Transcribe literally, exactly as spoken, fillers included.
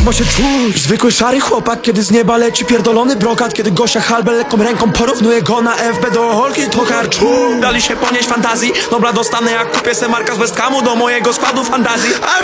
ma się czuć? Zwykły szary chłopak, kiedy z nieba leci pierdolony brokat. Kiedy Gosia Halbel lekką ręką porównuje go na F B do Holki, to karczu. Dali się ponieść fantazji, dobra dostanę jak kupię se marka z Westhamu do mojego składu fantazji. A